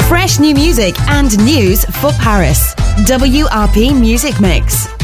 Fresh new music and news for Paris. WRP Music Mix.